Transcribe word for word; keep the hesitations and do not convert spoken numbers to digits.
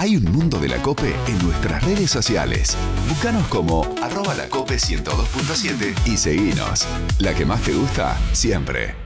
Hay un mundo de la COPE en nuestras redes sociales. Búscanos como arroba la cope ciento dos punto siete y seguinos. La que más te gusta, siempre.